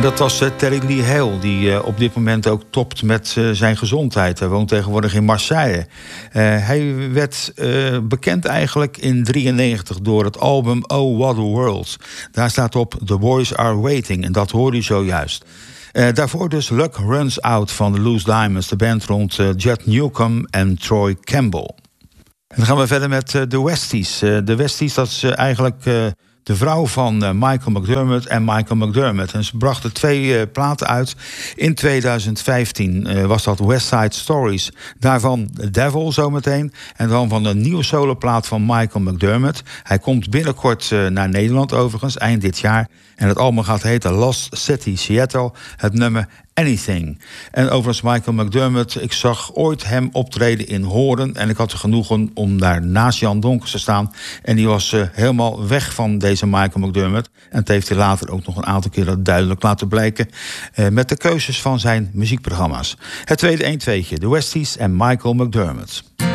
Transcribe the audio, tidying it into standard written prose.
En dat was Terry Lee Hale, die op dit moment ook topt met zijn gezondheid. Hij woont tegenwoordig in Marseille. Hij werd bekend eigenlijk in 1993 door het album Oh What a World. Daar staat op The Boys Are Waiting en dat hoorde u zojuist. Daarvoor dus Luck Runs Out van de Loose Diamonds, de band rond Judd Newcomb en Troy Campbell. En dan gaan we verder met de Westies. De Westies, dat is eigenlijk de vrouw van Michael McDermott en Michael McDermott. En ze brachten 2 platen uit. In 2015 was dat West Side Stories. Daarvan The Devil zometeen. En dan van een nieuwe soloplaat van Michael McDermott. Hij komt binnenkort naar Nederland overigens, eind dit jaar. En het album gaat heten Lost City Seattle. Het nummer Anything. En overigens Michael McDermott, ik zag ooit hem optreden in Hoorn. En ik had er genoegen om daar naast Jan Donkers te staan. En die was helemaal weg van deze Michael McDermott. En het heeft hij later ook nog een aantal keren duidelijk laten blijken. Met de keuzes van zijn muziekprogramma's. Het tweede 1-2'tje, de Westies en Michael McDermott.